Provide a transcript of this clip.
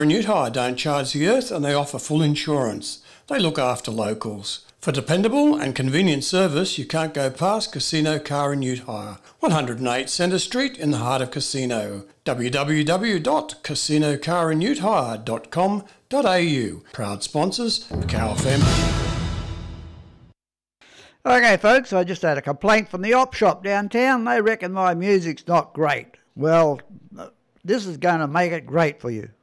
and Ute Hire don't charge the earth and they offer full insurance. They look after locals. For dependable and convenient service, you can't go past Casino Car and Ute Hire, 108 Centre Street in the heart of Casino. www.casinocarandutehire.com.au. Proud sponsors of Cow FM. Okay, folks, I just had a complaint from the op shop downtown. They reckon my music's not great. Well, this is going to make it great for you.